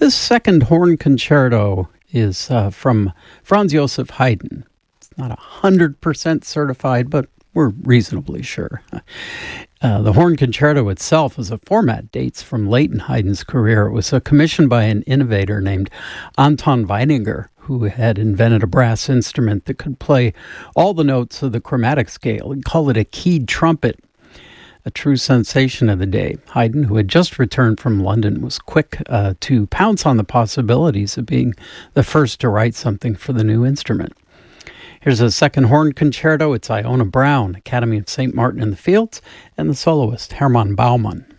This second horn concerto is from Franz Joseph Haydn. It's not 100% certified, but we're reasonably sure. The horn concerto itself as a format dates from late in Haydn's career. It was commissioned by an innovator named Anton Weininger, who had invented a brass instrument that could play all the notes of the chromatic scale. He'd call it a keyed trumpet, a true sensation of the day. Haydn, who had just returned from London, was quick to pounce on the possibilities of being the first to write something for the new instrument. Here's a second horn concerto. It's Iona Brown, Academy of St. Martin in the Fields, and the soloist Hermann Baumann.